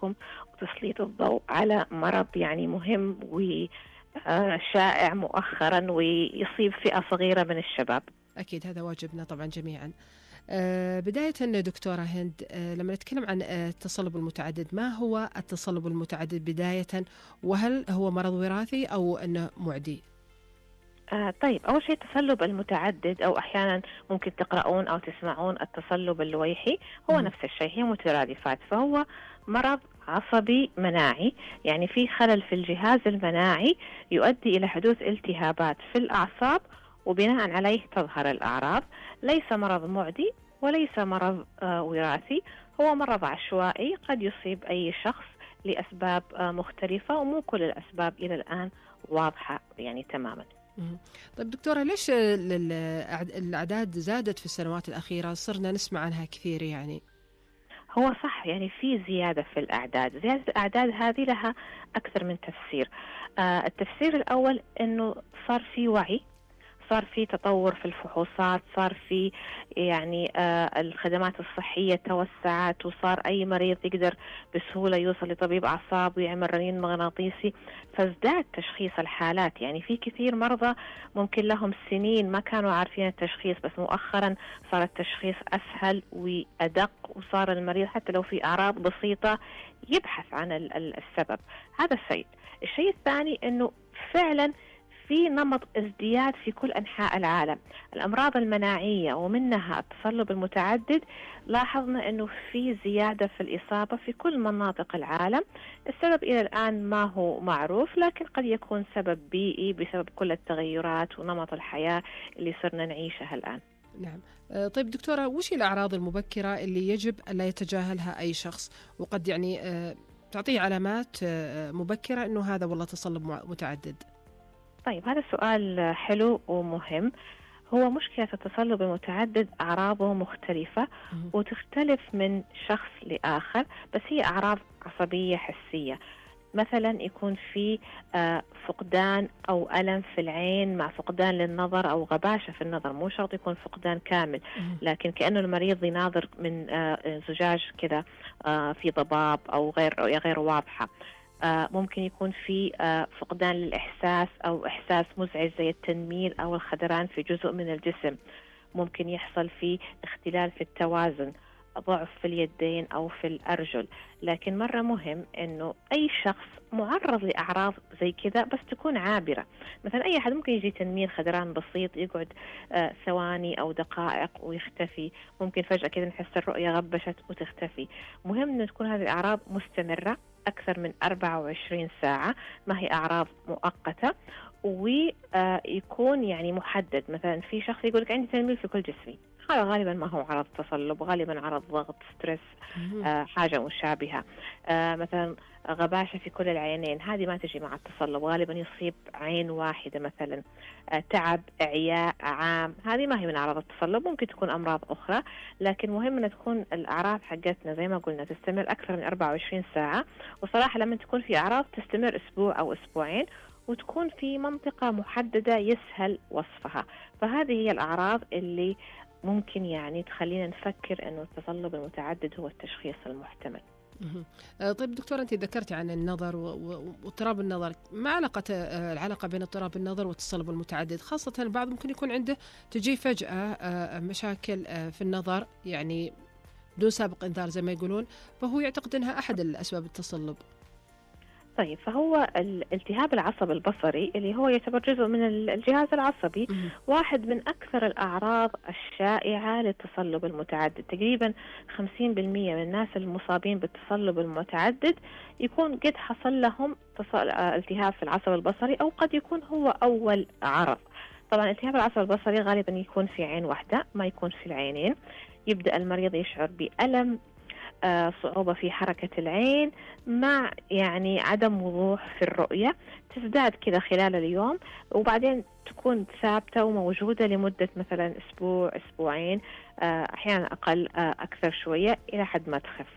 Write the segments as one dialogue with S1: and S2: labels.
S1: معاكم وتسليط الضوء على مرض يعني مهم وشائع مؤخرا ويصيب فئة صغيرة من الشباب.
S2: أكيد هذا واجبنا طبعا جميعا. بداية دكتورة هند، لما نتكلم عن التصلب المتعدد، ما هو التصلب المتعدد بداية، وهل هو مرض وراثي أو أنه معدي؟
S1: طيب، أول شيء التصلب المتعدد أو أحيانا ممكن تقرؤون أو تسمعون التصلب اللويحي، هو
S2: مهم.
S1: نفس الشيء، هي مترادفات. فهو مرض عصبي مناعي، يعني في خلل في الجهاز المناعي يؤدي إلى حدوث التهابات في الأعصاب وبناء عليه تظهر الأعراض. ليس مرض معدي وليس مرض وراثي، هو مرض عشوائي قد يصيب أي شخص لأسباب مختلفة، ومو كل الأسباب إلى الآن واضحة يعني تماما.
S2: مهم. طيب دكتورة، ليش الأعداد زادت في السنوات الأخيرة؟ صرنا نسمع عنها كثير يعني.
S1: هو صح، يعني في زيادة في الأعداد. زيادة الأعداد هذه لها أكثر من تفسير. التفسير الأول أنه صار في وعي، صار في تطور في الفحوصات، صار في يعني الخدمات الصحية توسعت، وصار أي مريض يقدر بسهولة يوصل لطبيب أعصاب ويعمل رنين مغناطيسي، فازداد تشخيص الحالات. يعني في كثير مرضى ممكن لهم سنين ما كانوا عارفين التشخيص، بس مؤخرا صار التشخيص أسهل وأدق، وصار المريض حتى لو في أعراض بسيطة يبحث عن السبب. هذا الشيء الثاني أنه فعلا في نمط ازدياد في كل أنحاء العالم. الأمراض المناعية ومنها التصلب المتعدد، لاحظنا أنه في زيادة في الإصابة في كل مناطق العالم. السبب إلى الآن ما هو معروف، لكن قد يكون سبب بيئي بسبب كل التغيرات ونمط الحياة اللي صرنا نعيشها الآن.
S2: نعم. طيب دكتورة، وش هي الأعراض المبكرة اللي يجب أن لا يتجاهلها أي شخص، وقد يعني تعطيه علامات مبكرة أنه هذا والله تصلب متعدد؟
S1: طيب، هذا سؤال حلو ومهم. هو مشكلة التصلب المتعدد أعراضه مختلفة
S2: مهم.
S1: وتختلف من شخص لآخر، بس هي أعراض عصبية حسية. مثلا يكون في فقدان أو ألم في العين مع فقدان للنظر أو غباشة في النظر، مو شرط يكون فقدان كامل،
S2: مهم.
S1: لكن كأنه المريض يناظر من زجاج كذا في ضباب أو غير واضحة. ممكن يكون في فقدان للإحساس أو إحساس مزعج زي التنميل أو الخدران في جزء من الجسم. ممكن يحصل في اختلال في التوازن، ضعف في اليدين أو في الأرجل. لكن مرة مهم أنه أي شخص معرض لأعراض زي كذا بس تكون عابرة. مثلا أي أحد ممكن يجي تنميل خدران بسيط يقعد ثواني أو دقائق ويختفي، ممكن فجأة كذا نحس الرؤية غبشت وتختفي. مهم أن تكون هذه الأعراض مستمرة أكثر من 24 ساعة، ما هي أعراض مؤقتة، ويكون يعني محدد. مثلا في شخص يقول لك عندي تنميل في كل جسمي، هذا غالبا ما هو عرض تصلب، غالبا عرض ضغط، ستريس،
S2: مهم.
S1: حاجة مشابهة. مثلا غباشة في كل العينين، هذه ما تجي مع التصلب، غالبا يصيب عين واحدة. مثلا تعب، إعياء عام، هذه ما هي من أعراض التصلب، ممكن تكون أمراض أخرى. لكن مهم أن تكون الأعراض حقتنا زي ما قلنا تستمر أكثر من 24 ساعة. وصراحة لما تكون في أعراض تستمر أسبوع أو أسبوعين وتكون في منطقة محددة يسهل وصفها، فهذه هي الأعراض اللي ممكن يعني تخلينا نفكر أنه التصلب المتعدد هو التشخيص المحتمل.
S2: مهم. طيب دكتورة، أنت ذكرتي عن النظر واضطراب النظر. ما علاقة العلاقة بين اضطراب النظر والتصلب المتعدد؟ خاصة البعض ممكن يكون عنده تجي فجأة مشاكل في النظر، يعني بدون سابق إنذار زي ما يقولون، فهو يعتقد أنها أحد الأسباب التصلب.
S1: طيب، فهو الالتهاب العصب البصري اللي هو يعتبر جزء من الجهاز العصبي،
S2: مهم.
S1: واحد من أكثر الأعراض الشائعة للتصلب المتعدد. تقريبا 50% من الناس المصابين بالتصلب المتعدد يكون قد حصل لهم التهاب في العصب البصري، أو قد يكون هو أول عرض. طبعا التهاب العصب البصري غالبا يكون في عين واحدة، ما يكون في العينين. يبدأ المريض يشعر بألم، صعوبة في حركة العين، مع يعني عدم وضوح في الرؤية، تزداد كذا خلال اليوم وبعدين تكون ثابتة وموجودة لمدة مثلا أسبوع أسبوعين، أحيانا أقل أكثر شوية إلى حد ما تخف.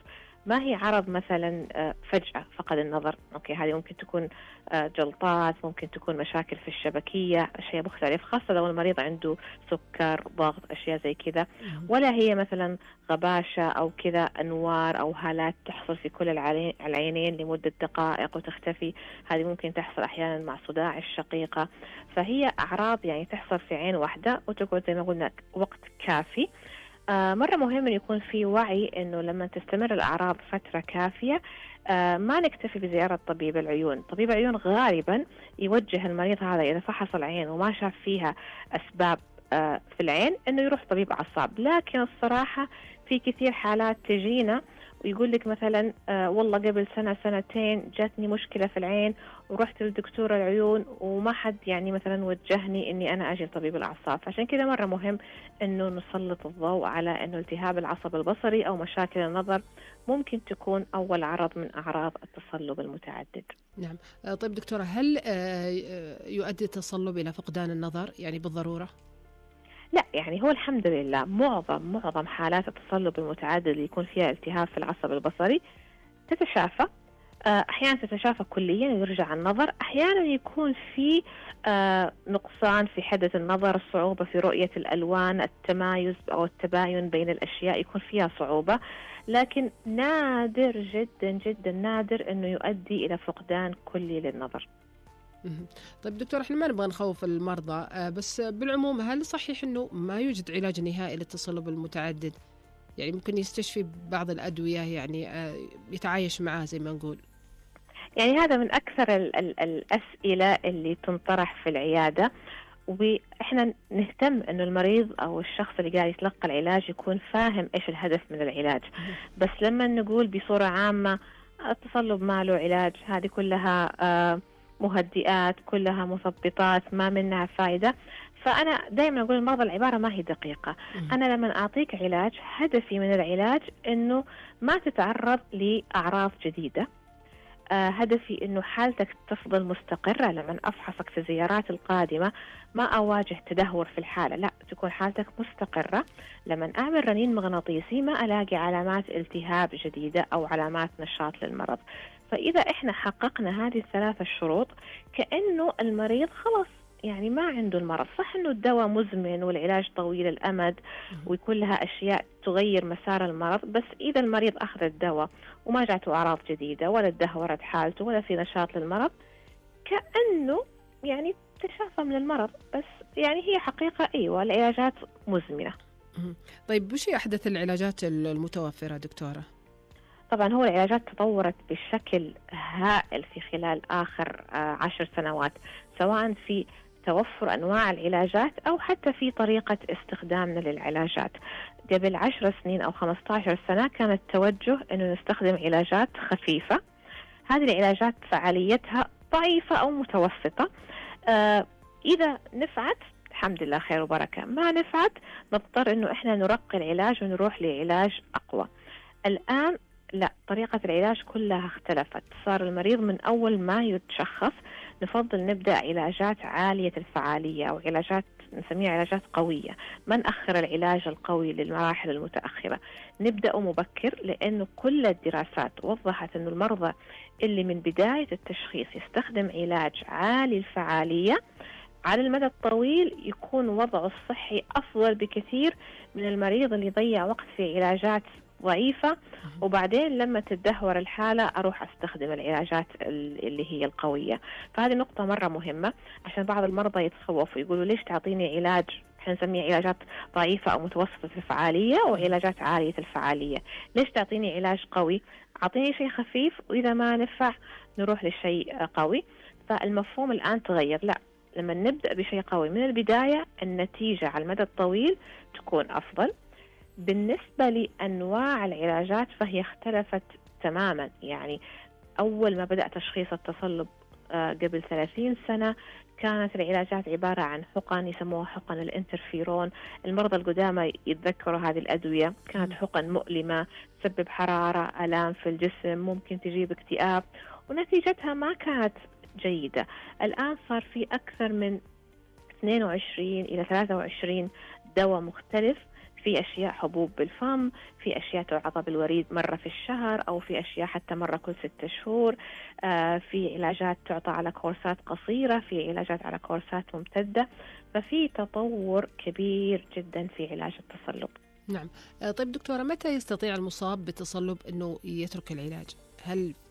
S1: ما هي عرض مثلا فجأة فقد النظر. أوكي، هذه ممكن تكون جلطات، ممكن تكون مشاكل في الشبكية، أشياء مختلفة، خاصة لو المريض عنده سكر، ضغط، أشياء زي كذا. ولا هي مثلا غباشة أو كذا أنوار أو هالات تحصل في كل العينين لمدة دقائق وتختفي. هذه ممكن تحصل أحيانا مع صداع الشقيقة. فهي أعراض يعني تحصل في عين واحدة وتقعد زي ما قلنا وقت كافي. مرة مهم أن يكون في وعي أنه لما تستمر الأعراض فترة كافية ما نكتفي بزيارة طبيب العيون. طبيب العيون غالبا يوجه المريض هذا إذا فحص العين وما شاف فيها أسباب في العين أنه يروح طبيب أعصاب. لكن الصراحة في كثير حالات تجينا ويقول لك مثلا والله قبل سنة سنتين جاتني مشكلة في العين ورحت لدكتور العيون وما حد يعني مثلا وجهني اني انا اجي لطبيب الاعصاب. عشان كذا مرة مهم انه نسلط الضوء على انه التهاب العصب البصري او مشاكل النظر ممكن تكون اول عرض من اعراض التصلب المتعدد.
S2: نعم. طيب دكتورة، هل يؤدي التصلب الى فقدان النظر يعني بالضرورة؟
S1: لا، يعني هو الحمد لله معظم حالات التصلب المتعدد اللي يكون فيها التهاب في العصب البصري تتشافى. أحيانا تتشافى كليا ويرجع النظر. أحيانا يكون في نقصان في حدة النظر، الصعوبة في رؤية الألوان، التمايز أو التباين بين الأشياء يكون فيها صعوبة. لكن نادر جدا جدا نادر أنه يؤدي إلى فقدان كلي للنظر.
S2: طيب دكتور، احنا ما نبغى نخوف المرضى، بس بالعموم هل صحيح انه ما يوجد علاج نهائي للتصلب المتعدد؟ يعني ممكن يستشفي بعض الأدوية، يعني يتعايش معها زي ما نقول.
S1: يعني هذا من أكثر الأسئلة اللي تنطرح في العيادة، وإحنا نهتم أنه المريض أو الشخص اللي قاعد يتلقى العلاج يكون فاهم إيش الهدف من العلاج. بس لما نقول بصورة عامة التصلب ما له علاج، هذه كلها مهدئات، كلها مثبطات، ما منها فائدة. فأنا دائما أقول المرضى العبارة ما هي دقيقة. أنا لما أعطيك علاج هدفي من العلاج أنه ما تتعرض لأعراض جديدة. هدفي أنه حالتك تفضل مستقرة. لما أفحصك في الزيارات القادمة ما أواجه تدهور في الحالة، لا، تكون حالتك مستقرة. لما أعمل رنين مغناطيسي ما ألاقي علامات التهاب جديدة أو علامات نشاط للمرض. فإذا إحنا حققنا هذه الثلاثة الشروط كأنه المريض خلاص يعني ما عنده المرض. صح أنه الدواء مزمن والعلاج طويل الأمد ويكون لها أشياء تغير مسار المرض، بس إذا المريض أخذ الدواء وما جاته أعراض جديدة ولا تدهورت حالته ولا في نشاط للمرض كأنه يعني تشافى من المرض. بس يعني هي حقيقة أيوة العلاجات مزمنة.
S2: طيب وش هي أحدث العلاجات المتوفرة دكتورة؟
S1: طبعا هو العلاجات تطورت بشكل هائل في خلال آخر 10 سنوات، سواء في توفر أنواع العلاجات أو حتى في طريقة استخدامنا للعلاجات. قبل 10 سنين أو 15 سنة كان التوجه أنه نستخدم علاجات خفيفة. هذه العلاجات فعاليتها ضعيفة أو متوسطة. إذا نفعت الحمد لله خير وبركة، ما نفعت نضطر أنه إحنا نرقي العلاج ونروح لعلاج أقوى. الآن لا، طريقة العلاج كلها اختلفت. صار المريض من أول ما يتشخص نفضل نبدأ علاجات عالية الفعالية أو علاجات نسميها علاجات قوية. ما نأخر العلاج القوي للمراحل المتأخرة، نبدأ مبكر، لأنه كل الدراسات وضحت أنه المرضى اللي من بداية التشخيص يستخدم علاج عالي الفعالية على المدى الطويل يكون وضعه الصحي أفضل بكثير من المريض اللي يضيع وقت في علاجات ضعيفة وبعدين لما تدهور الحالة أروح أستخدم العلاجات اللي هي القوية. فهذه نقطة مرة مهمة، عشان بعض المرضى يتخوفوا يقولوا ليش تعطيني علاج احنا نسميه علاجات ضعيفة أو متوسطة الفعالية وعلاجات عالية الفعالية، ليش تعطيني علاج قوي؟ أعطيني شيء خفيف وإذا ما نفع نروح لشيء قوي. فالمفهوم الآن تغير، لا، لما نبدأ بشيء قوي من البداية النتيجة على المدى الطويل تكون أفضل. بالنسبة لأنواع العلاجات فهي اختلفت تماما. يعني أول ما بدأ تشخيص التصلب قبل 30 سنة كانت العلاجات عبارة عن حقن يسموها حقن الانترفيرون. المرضى القدامى يتذكروا هذه الأدوية، كانت حقن مؤلمة تسبب حرارة، آلام في الجسم، ممكن تجيب اكتئاب، ونتيجتها ما كانت جيدة. الآن صار في أكثر من 22 إلى 23 دواء مختلف في أشياء حبوب بالفم، في أشياء تعطى بالوريد مرة في الشهر، أو في أشياء حتى مرة كل 6 شهور. في علاجات تعطى على كورسات قصيرة، في علاجات على كورسات ممتدة. ففي تطور كبير جدا في علاج التصلب.
S2: نعم. طيب دكتورة، متى يستطيع المصاب بالتصلب أنه يترك العلاج؟ هل